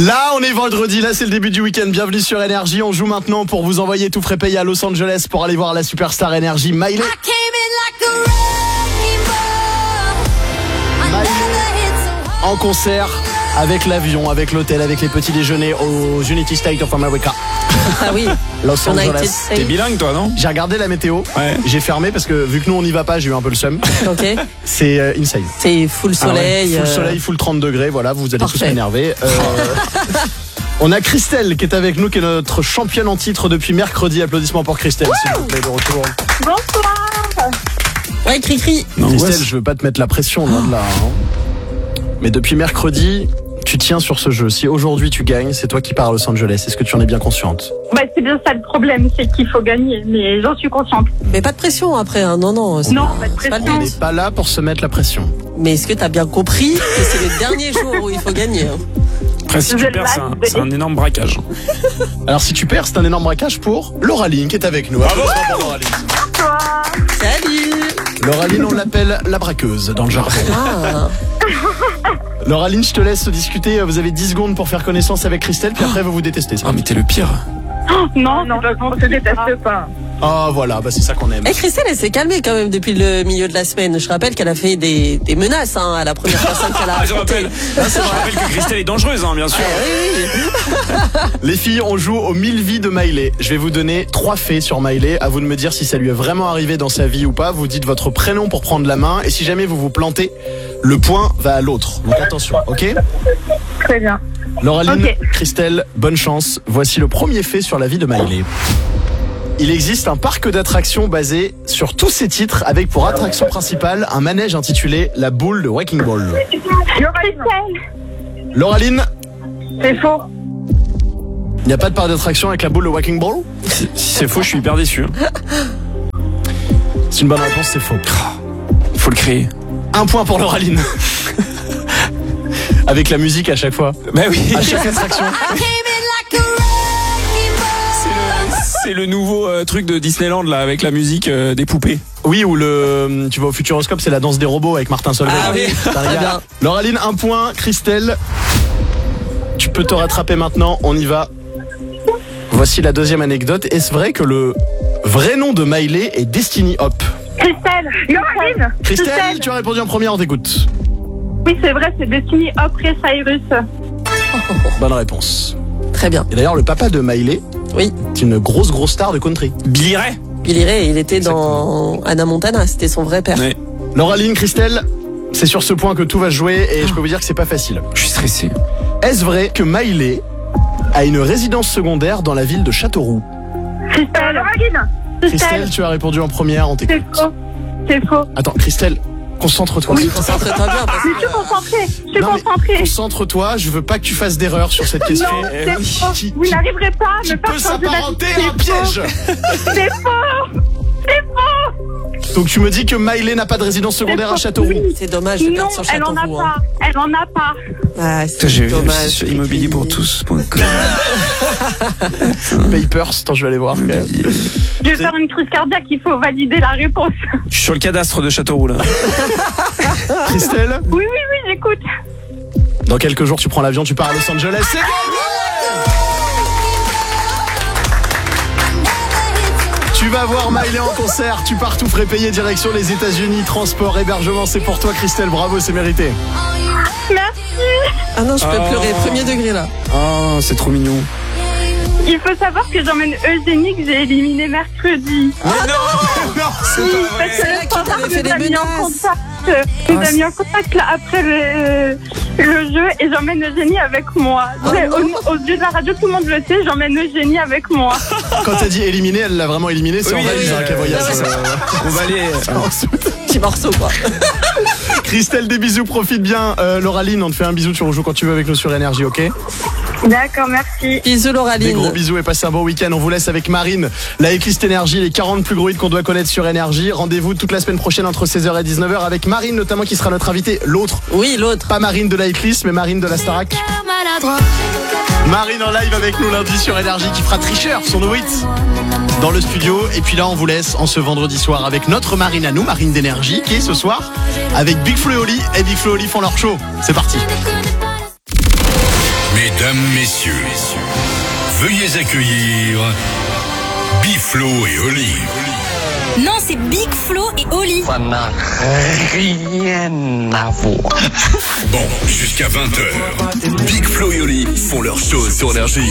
Là, on est vendredi, là c'est le début du week-end. Bienvenue sur Énergie. On joue maintenant pour vous envoyer tout frais payé à Los Angeles pour aller voir la superstar Énergie Miley. En concert, avec l'avion, avec l'hôtel, avec les petits déjeuners au Unity State of America. Ah oui. Los Angeles. T'es bilingue toi, non? J'ai regardé la météo. Ouais. J'ai fermé parce que vu que nous on n'y va pas, j'ai eu un peu le seum. Ok. C'est insane. C'est full soleil. Full soleil, full 30 degrés. Voilà, vous allez Parfait. tous m'énerver. On a Christelle qui est avec nous, qui est notre championne en titre depuis mercredi. Applaudissements pour Christelle, s'il vous plaît, de retour. Bonsoir. Ouais, cri-cri. Christelle, je veux pas te mettre la pression, loin de là. Hein. Mais depuis mercredi, tu tiens sur ce jeu. Si aujourd'hui tu gagnes, c'est toi qui pars à Los Angeles. Est-ce que tu en es bien consciente? Bah, c'est bien ça le problème, c'est qu'il faut gagner, mais j'en suis consciente. Mais pas de pression après, hein. Non. Non, pas de c'est pas le pression. On but. n'est pas là pour se mettre la pression. Mais est-ce que t'as bien compris que c'est le dernier jour où il faut gagner, hein? Après, si tu perds, c'est un énorme braquage. Alors si tu perds, c'est un énorme braquage pour Lauraline qui est avec nous. Bravo. Applaudissements pour Lauraline. Bonsoir. Salut. Lauraline, on l'appelle la braqueuse dans le jargon. Ah. Lauraline, je te laisse discuter. Vous avez 10 secondes pour faire connaissance avec Christelle, puis après vous vous détestez. Ah, mais t'es le pire. Non, on se déteste pas. Ah voilà, bah c'est ça qu'on aime. Eh, Christelle, elle s'est calmée quand même depuis le milieu de la semaine. Je rappelle qu'elle a fait des menaces, hein, à la première personne qu'elle a Ah, je affrontée. rappelle. Je rappelle que Christelle est dangereuse, hein, bien sûr. Les filles, on joue aux 1000 vies de Miley. Je vais vous donner 3 faits sur Miley. À vous de me dire si ça lui est vraiment arrivé dans sa vie ou pas. Vous dites votre prénom pour prendre la main. Et si jamais vous vous plantez, le point va à l'autre. Donc attention, ok? Très bien. Lauraline, Ok. Christelle, bonne chance. Voici le premier fait sur la vie de Miley. Il existe un parc d'attractions basé sur tous ses titres avec pour attraction principale un manège intitulé La Boule de Wrecking Ball. Lauraline, C'est faux. il n'y a pas de parc d'attraction avec la boule de Wrecking Ball? Si c'est faux, je suis hyper déçu. C'est une bonne réponse, c'est faux. Faut le créer. 1 point pour Lauraline. Avec la musique à chaque fois. Bah oui. À chaque attraction. C'est le nouveau truc de Disneyland là, avec la musique des poupées. Oui, ou tu vas au Futuroscope, c'est la danse des robots avec Martin Solveig. Ah oui, T'as très regardé. bien. Lauraline, 1 point. Christelle, tu peux te rattraper maintenant, on y va. Voici la deuxième anecdote. Est-ce vrai que le vrai nom de Miley est Destiny Hop? Christelle. Lauraline. Christelle, tu as répondu en première, on t'écoute. Oui, c'est vrai, c'est Destiny après Cyrus. Bonne réponse. Très bien. Et d'ailleurs, le papa de Miley, Oui. c'est une grosse star de country. Billy Ray. Billy Ray, il était dans Hannah Montana, c'était son vrai père. Ouais. Lauraline, Christelle, c'est sur ce point que tout va se jouer et je peux vous dire que c'est pas facile. Je suis stressé. Est-ce vrai que Miley a une résidence secondaire dans la ville de Châteauroux? Christelle. Lauraline. Christelle, tu as répondu en première, on C'est t'écoute. faux. C'est faux. Attends, Christelle, concentre-toi. Oui, concentre-toi bien. Parce Mais je suis concentrée. Je suis Non, mais concentrée. Concentre-toi, je veux pas que tu fasses d'erreur sur cette question. Non, Eh c'est oui, faux. qui- Vous n'arriverez pas à qui me faire peut changer d'avis. s'apparenter C'est à un piège. faux. C'est faux. C'est faux. Donc tu me dis que Miley n'a pas de résidence secondaire à Châteauroux. Oui. c'est dommage de Non, perdre sur elle en a Châteauroux. pas. Elle en a pas. Ah, Putain, c'est j'ai vu dommage. sur immobilierpourtous.com. Papers, attends, je vais aller voir. quand même. Je vais faire une crise cardiaque, il faut valider la réponse. Je suis sur le cadastre de Châteauroux là. Christelle, Oui, j'écoute. dans quelques jours tu prends l'avion, tu pars à Los Angeles. C'est gagné. Tu vas voir Miley en concert, tu pars tout frais payé direction les États-Unis, transport, hébergement, c'est pour toi Christelle, bravo, c'est mérité. Merci. Ah non, je peux Oh. pleurer. Premier degré là. Oh, c'est trop mignon. Il faut savoir que j'emmène Eugénie que j'ai éliminé mercredi. Mais non, non, c'est Oui, pas parce vrai. que C'est là le qu'il standard t'avait fait nous a des mis en menaces. contact. Nous a mis en contact là après le jeu et j'emmène Eugénie avec moi. Aux yeux de la radio, tout le monde le sait, j'emmène Eugénie avec moi. Quand t'as dit éliminer, elle l'a vraiment éliminé, c'est Oui, en valise oui, hein, qu'elle voyage. c'est ça. On va aller. Petit morceau quoi. Christelle, des bisous, profite bien. Lauraline, on te fait un bisou, tu rejoues quand tu veux avec nous sur Énergie, ok? D'accord, merci. Bisous Des Lauraline. gros bisous et passez un bon week-end. On vous laisse avec Marine, la Eclist Énergie, les 40 plus gros hits qu'on doit connaître sur Énergie. Rendez-vous toute la semaine prochaine entre 16h et 19h avec Marine notamment qui sera notre invitée. L'autre, Oui, l'autre. pas Marine de la Eclist, mais Marine de la Starac. Marine en live avec nous lundi sur Énergie qui fera Tricheur, son nouveau hit dans le studio. Et puis là, on vous laisse en ce vendredi soir avec notre Marine à nous, Marine d'Énergie, qui est ce soir avec Big Flo et Oli. Et Big Flo et Oli font leur show. C'est parti. Mais Mesdames, messieurs, veuillez accueillir Biflo et Oli. Non, c'est Big Flo et Oli. Ça n'a rien à voir. Bon, jusqu'à 20h, Big Flo et Oli font leur show sur Énergie.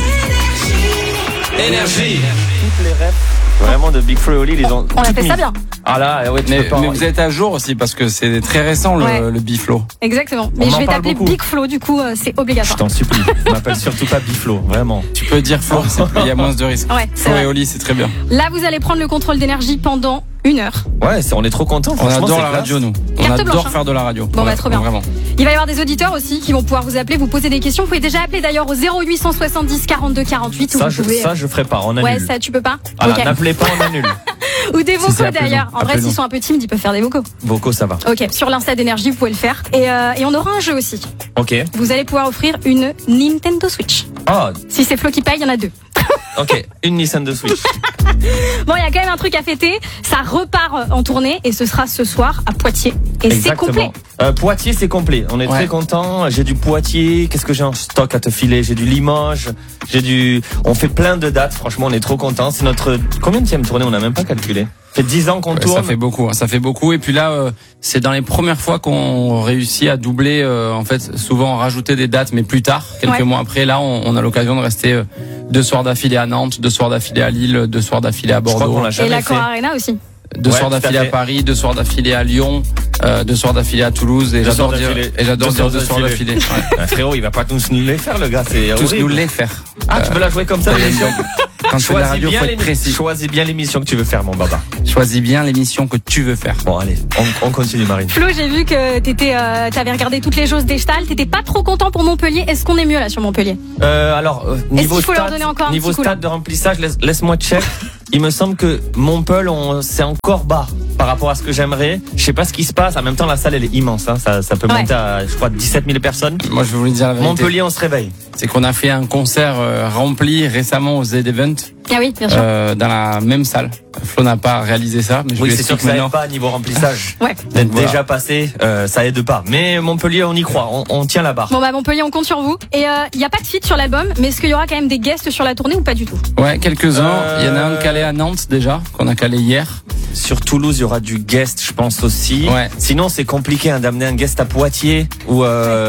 Énergie. Toutes les refs vraiment de Big Flo et Oli, les ont On a fait ça bien. Ah là, ouais, Mais vous êtes à jour aussi parce que c'est très récent le Biflo. Exactement. Mais On je en vais parle t'appeler beaucoup. Big Flo, du coup, c'est Je obligatoire. t'en supplie, m'appelle surtout pas Biflo, vraiment. Tu peux dire Flo, il y a moins de risques. Ouais, c'est Flo vrai. et Oli, c'est très bien. Là, vous allez prendre le contrôle d'énergie pendant 1 heure. Ouais, on est trop contents. On franchement, adore c'est la classe. radio, nous. On Carte adore blanche, hein. faire de la radio. Bon, bah, trop bien. Vraiment. Il va y avoir des auditeurs aussi qui vont pouvoir vous appeler, vous poser des questions. Vous pouvez déjà appeler d'ailleurs au 0870 42 48. Ça, où vous pouvez... je ferai pas, on annule. Ouais, ça, tu peux pas. Alors, Ok. n'appelez pas, on annule. Ou des vocaux appelez-nous. d'ailleurs. En vrai, Appelez-nous. s'ils sont un peu timides, ils peuvent faire des vocaux. Vocaux, ça va. Ok, sur l'Insta d'énergie, vous pouvez le faire. Et on aura un jeu aussi. Ok. Vous allez pouvoir offrir une Nintendo Switch. Ah, Si c'est Flo qui paye, il y en a 2. ok. Une Nissan de Switch. Bon, il y a quand même un truc à fêter. Ça repart en tournée et ce sera ce soir à Poitiers. Et c'est complet. Poitiers, c'est complet. On est très contents. J'ai du Poitiers. Qu'est-ce que j'ai en stock à te filer? J'ai du Limoges. On fait plein de dates. Franchement, on est trop contents. C'est notre combien de tournée? On n'a même pas calculé. Ça fait 10 ans qu'on tourne. Ça fait beaucoup, hein, ça fait beaucoup. Et puis là, c'est dans les premières fois qu'on réussit à doubler, en fait, souvent rajouter des dates, mais plus tard, quelques mois après. Là, on a l'occasion de rester 2 soirs d'affilée à Nantes, 2 soirs d'affilée à Lille, 2 soirs d'affilée à Je crois qu'on Bordeaux, l'a Et jamais la fait. Cor Arena aussi. 2 soirs tout à d'affilée à fait. Paris, 2 soirs d'affilée à Lyon, 2 soirs d'affilée à Toulouse. Et Deux j'adore soirs dire, d'affilée. et j'adore Deux dire soirs 2 soirs d'affilée. d'affilée. Ouais. Frérot, il va pas tous nous les faire, le gars. C'est Tous horrible. nous les faire. Ah, tu veux la jouer comme ça, l'émission? Quand tu fais de la radio, faut être précis. Choisis bien l'émission que tu veux faire, mon baba. Choisis bien l'émission que tu veux faire. Bon, allez, on continue, Marine. Flo, j'ai vu que t'avais regardé toutes les choses des Stahl. T'étais pas trop content pour Montpellier. Est-ce qu'on est mieux là sur Montpellier? Alors, niveau qu'il faut leur stade, donner encore un niveau petit coup, là stade de remplissage, laisse-moi check. Il me semble que Montpellier, c'est encore bas par rapport à ce que j'aimerais. Je sais pas ce qui se passe. En même temps, la salle, elle est immense. Hein. Ça peut monter à, je crois, 17 000 personnes. Moi, je vais vous le dire la vérité. Montpellier, on se réveille. C'est qu'on a fait un concert rempli récemment au Z-Event. Ah oui, bien sûr. Dans la même salle. Flo n'a pas réalisé ça, mais je Oui, lui c'est sûr explique que ça maintenant. aide pas niveau remplissage. Ouais. D'être Voilà. déjà passé, ça aide pas. Mais Montpellier, on y croit. On tient la barre. Bon bah Montpellier, on compte sur vous. Et il y a pas de feat sur l'album, mais est-ce qu'il y aura quand même des guests sur la tournée ou pas du tout? Ouais, quelques-uns. Il y en a un calé à Nantes déjà, qu'on a calé hier. Sur Toulouse, il y aura du guest, je pense aussi. Ouais. Sinon, c'est compliqué d'amener un guest à Poitiers ou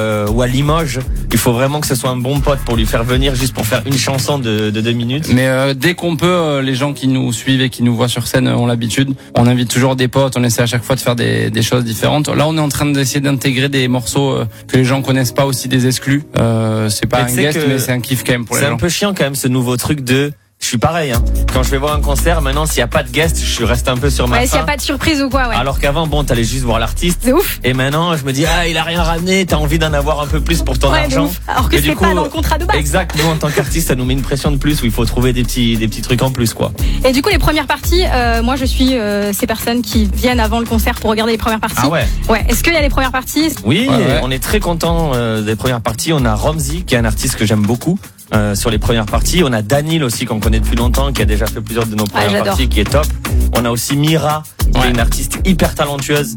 à Limoges. Il faut vraiment que ce soit un bon pote pour lui faire venir juste pour faire une chanson de 2 minutes. Mais dès qu'on peut, les gens qui nous suivent et qui nous voient sur scène ont l'habitude. On invite toujours des potes, on essaie à chaque fois de faire des choses différentes. Là, on est en train d'essayer d'intégrer des morceaux que les gens connaissent pas, aussi des exclus. C'est pas Mais un tu sais guest, que mais c'est un kiff quand même pour les C'est gens. un peu chiant quand même ce nouveau truc de... Je suis pareil, hein. Quand je vais voir un concert, maintenant, s'il n'y a pas de guest, je reste un peu sur ma Ouais, s'il y a faim. pas de surprise ou quoi, ouais. Alors qu'avant, bon, t'allais juste voir l'artiste. C'est ouf. Et maintenant, je me dis, il a rien ramené, t'as envie d'en avoir un peu plus pour ton Ouais, de argent. ouf. Alors que Et du c'est coup, pas dans le contrat de base. Exact, nous, en tant qu'artiste, ça nous met une pression de plus où il faut trouver des petits trucs en plus, quoi. Et du coup, les premières parties, moi je suis ces personnes qui viennent avant le concert pour regarder les premières parties. Ah ouais? Ouais. Est-ce qu'il y a les premières parties? Oui, Ouais, ouais. on est très content des premières parties. On a Romzy, qui est un artiste que j'aime beaucoup. Sur les premières parties, on a Danil aussi qu'on connaît depuis longtemps, qui a déjà fait plusieurs de nos premières j'adore. parties, qui est top. On a aussi Mira, qui est une artiste hyper talentueuse.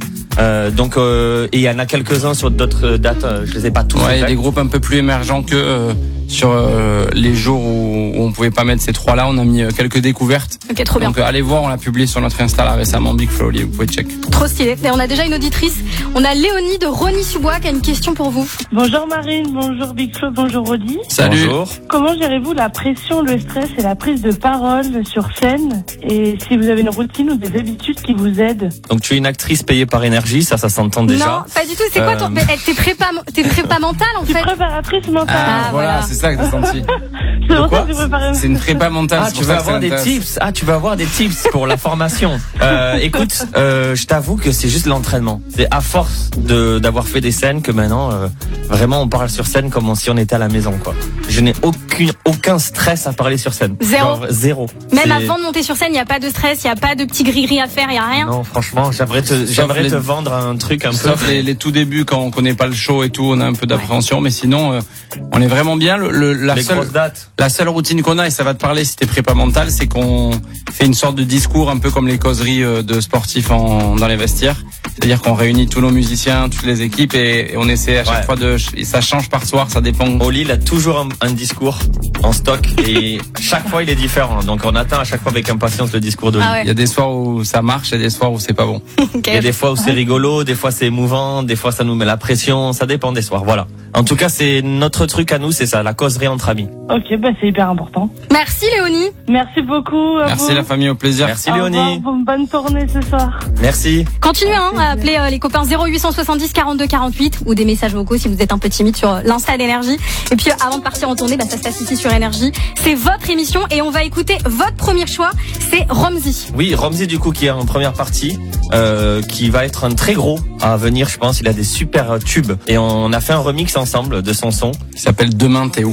Et il y en a quelques-uns sur d'autres dates. Je les ai pas tous. Ouais, il y a exacts. des groupes un peu plus émergents que sur les jours où on pouvait pas mettre ces trois-là. On a mis quelques découvertes. Ok, trop bien. Donc allez voir, on l'a publié sur notre Insta là récemment, Big Flo, vous pouvez check. Trop stylé. Et on a déjà une auditrice. On a Léonie de Rony-sous-Bois qui a une question pour vous. Bonjour Marine, bonjour Big Flo, bonjour Audi. Salut. Bonjour. Comment gérez-vous la pression, le stress et la prise de parole sur scène? Et si vous avez une routine ou des habitudes qui vous aident? Donc tu es une actrice payée par Énergie, ça s'entend déjà. Non, pas du tout. C'est quoi ton... Mais, t'es prépa mentale en Je suis fait. préparatrice mentale. Ah, voilà, voilà. c'est ça que t'as senti. C'est pour quoi ça que je prépare. C'est une prépa mentale. Ah, c'est tu pour veux ça que avoir ça des m'intéresse. tips. Ah, tu veux avoir des tips pour la formation. Écoute, je t'avoue que c'est juste l'entraînement. C'est à force d'avoir fait des scènes que maintenant, vraiment, on parle sur scène comme si on était à la maison, quoi. Je n'ai aucun stress à parler sur scène. Zéro. Genre, zéro. Même C'est- avant de monter sur scène, il n'y a pas de stress, il n'y a pas de petits gris-gris à faire, il n'y a rien. Non, franchement, j'aimerais les- te vendre un truc un peu. Sauf les tout débuts quand on connaît pas le show et tout, on a un peu d'appréhension, mais sinon on est vraiment bien. la seule routine qu'on a, et ça va te parler si t'es prépa mental, c'est qu'on fait une sorte de discours un peu comme les causeries de sportifs dans les vestiaires. C'est-à-dire qu'on réunit tous nos musiciens, toutes les équipes et on essaie à chaque fois et ça change par soir, ça dépend. Oli, il a toujours un discours en stock et chaque fois il est différent. Donc on attend à chaque fois avec impatience le discours d'Oli. Il y a des soirs où ça marche et des soirs où c'est pas bon. Il y a des fois où c'est rigolo, des fois c'est émouvant, des fois ça nous met la pression, ça dépend des soirs. Voilà. En tout cas, c'est notre truc à nous, c'est ça, la causerie entre amis. Ok, c'est hyper important. Merci Léonie. Merci beaucoup. Merci la famille, au plaisir. Merci Léonie. Bonne tournée ce soir. Merci. Continuez à appeler les copains 0870 42 48 ou des messages vocaux si vous êtes un peu timide sur l'Insta d'Énergie. Et puis avant de partir en tournée, ça se passe ici sur Énergie. C'est votre émission et on va écouter votre premier choix, c'est Romzy. Oui, Romzy du coup qui est en première partie, qui va être un très gros à venir, je pense. Il a des super tubes et on a fait un remix ensemble de son son qui s'appelle Demain t'es où.